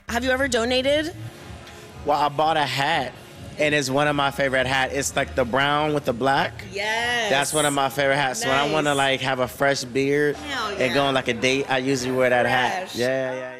Have you ever donated? Well, I bought a hat, and it's one of my favorite hats. It's like the brown with the black. Yes. That's one of my favorite hats. So when I want to like have a fresh beard Hell and go yeah. on like a date, I usually wear that hat. Fresh. Yeah.